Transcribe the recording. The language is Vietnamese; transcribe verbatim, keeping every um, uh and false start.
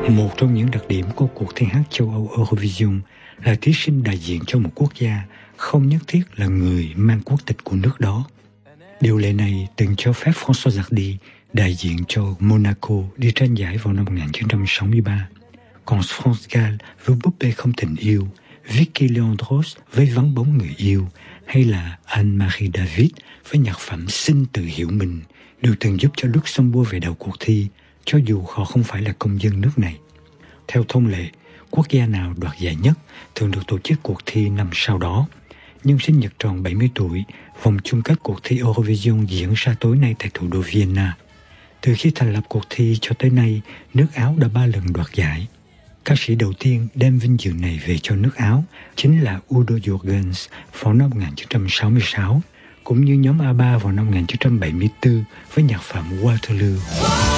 Một trong những đặc điểm của cuộc thi hát châu Âu Eurovision là thí sinh đại diện cho một quốc gia không nhất thiết là người mang quốc tịch của nước đó. Điều lệ này từng cho phép François Hardy đại diện cho Monaco đi tranh giải vào năm một nghìn chín trăm sáu mươi ba. Còn France Gall với búp bê không tình yêu, Vicky Leandros với vắng bóng người yêu, hay là Anne-Marie David với nhạc phẩm Xin tự hiểu mình đều từng giúp cho Luxembourg về đầu cuộc thi, cho dù họ không phải là công dân nước này. Theo thông lệ, quốc gia nào đoạt giải nhất thường được tổ chức cuộc thi năm sau đó. Nhưng sinh nhật tròn bảy mươi tuổi, vòng chung kết cuộc thi Eurovision diễn ra tối nay tại thủ đô Vienna. Từ khi thành lập cuộc thi cho tới nay, nước Áo đã ba lần đoạt giải. Ca sĩ đầu tiên đem vinh dự này về cho nước Áo chính là Udo Jürgens vào năm một nghìn chín trăm sáu mươi sáu, cũng như nhóm a ba vào năm một nghìn chín trăm bảy mươi tư với nhạc phẩm Waterloo.